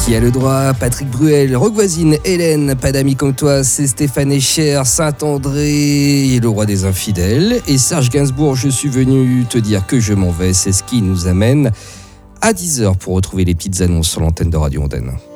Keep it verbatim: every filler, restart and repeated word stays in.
Qui a le droit? Patrick Bruel, Rock Voisine, Hélène, Pas d'amis comme toi, c'est Stéphane Echer, Saint-André, le roi des infidèles. Et Serge Gainsbourg, je suis venu te dire que je m'en vais. C'est ce qui nous amène à dix heures pour retrouver les petites annonces sur l'antenne de Radio Andennes.